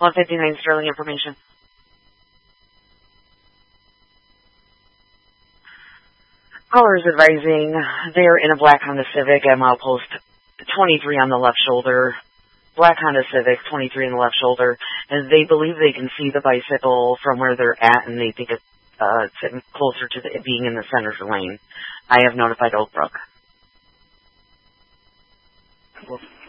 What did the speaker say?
159 Sterling information. Caller is advising they're in a black Honda Civic at milepost 23 on the left shoulder. Black Honda Civic, 23 on the left shoulder. And they believe they can see the bicycle from where they're at, and they think it's sitting closer to it being in the center lane. I have notified Oak Brook.